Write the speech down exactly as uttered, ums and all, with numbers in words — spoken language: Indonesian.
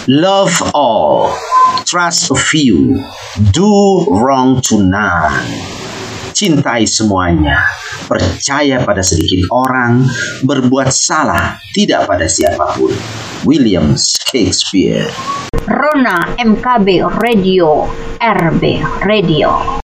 Love all, trust a few, do wrong to none. Cintai semuanya, percaya pada sedikit orang, berbuat salah tidak pada siapapun. William Shakespeare. Rona M K B Radio, R B Radio.